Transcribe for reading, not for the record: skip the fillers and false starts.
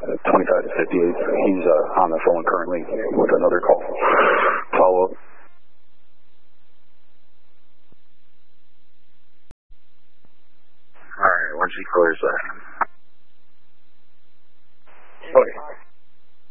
25 to 58. He's on the phone currently with another call. Follow up. Alright, once he clears that. Okay.